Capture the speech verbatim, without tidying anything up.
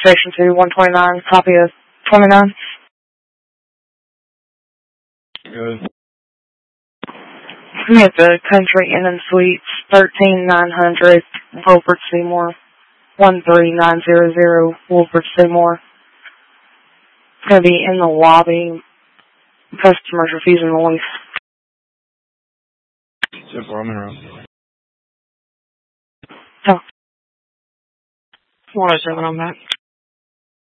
Station two, one twenty-nine, copy of twenty-nine. Good. Me at the Country Inn and Suites, thirteen nine hundred, Wilford Seymour, one three nine zero zero, Wilford Seymour. It's going to be in the lobby. Customers refusing the lease. Simple, I'm in room. Oh. one oh seven on that.